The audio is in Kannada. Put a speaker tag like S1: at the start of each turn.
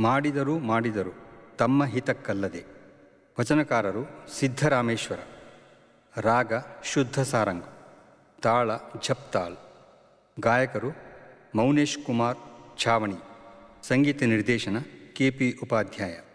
S1: ಮಾಡಿದರು ಮಾಡಿದರು ತಮ್ಮ ಹಿತಕ್ಕಲ್ಲದೆ. ವಚನಕಾರರು ಸಿದ್ಧರಾಮೇಶ್ವರ. ರಾಗ ಶುದ್ಧ ಸಾರಂಗ್. ತಾಳ ಝಪ್ತಾಳ್. ಗಾಯಕರು ಮೌನೇಶ್ ಕುಮಾರ್ ಛಾವಣಿ. ಸಂಗೀತ ನಿರ್ದೇಶನ KP ಉಪಾಧ್ಯಾಯ.